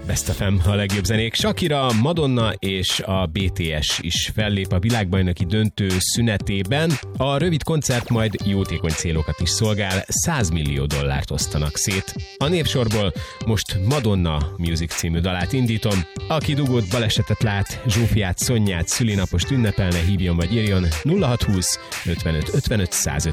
Best FM a legjobb zenék. Shakira, Madonna és a BTS is fellép a világbajnoki döntő szünetében. A rövid koncert majd jótékony célokat is szolgál, $100 millió osztanak szét. A népsorból most Madonna Music című dalát indítom. Aki dugót, balesetet lát, Zsófiát, Szonyát, szülinapost ünnepelne, hívjon vagy írjon 0620 55 55 105.